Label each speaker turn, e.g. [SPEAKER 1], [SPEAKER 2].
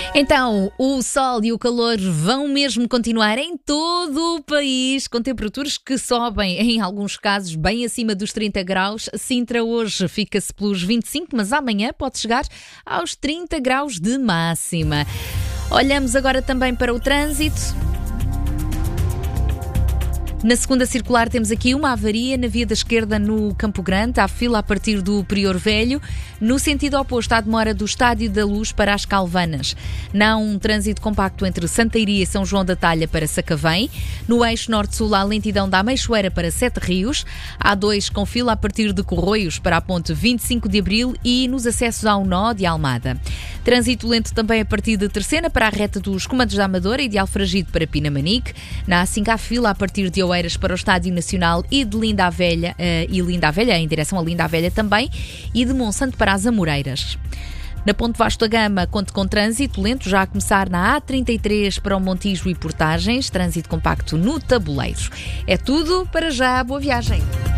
[SPEAKER 1] Então, o sol e o calor vão mesmo continuar em todo o país, com temperaturas que sobem, em alguns casos, bem acima dos 30 graus. Sintra hoje fica-se pelos 25, mas amanhã pode chegar aos 30 graus de máxima. Olhamos agora também para o trânsito. Na segunda circular temos aqui uma avaria na via da esquerda no Campo Grande, há fila a partir do Prior Velho. No sentido oposto, há demora do Estádio da Luz para as Calvanas. Não há um trânsito compacto entre Santa Iria e São João da Talha para Sacavém. No eixo norte-sul há lentidão da Ameixoeira para Sete Rios. Há dois com fila a partir de Corroios para a ponte 25 de Abril e nos acessos ao nó de Almada. Trânsito lento também a partir de Terceira para a reta dos Comandos da Amadora e de Alfragide para Pinamanique. Na A5 há fila a partir de Oeiras para o Estádio Nacional e de Linda a Velha, em direção a Linda a Velha também, e de Monsanto para as Amoreiras. Na Ponte Vasco da Gama, conte com trânsito lento, já a começar na A33 para o Montijo e Portagens, trânsito compacto no Tabuleiro. É tudo, para já, boa viagem.